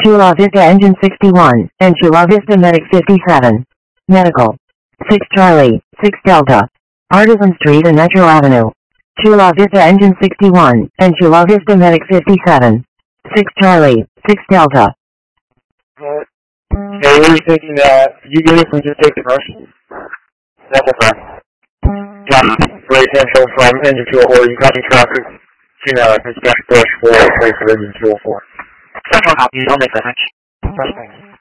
Chula Vista Engine 61, and Chula Vista Medic 57. Medical. 6 Charlie, 6 Delta. Artisan Street and Metro Avenue. Chula Vista Engine 61, and Chula Vista Medic 57. 6 Charlie, 6 Delta. Okay, were you thinking that you get it from just take the rush? That's okay. Right hand show from engine 204, you copy traffic. Dispatch push for place of engine 204. Central copy, I'll make that match. Thanks.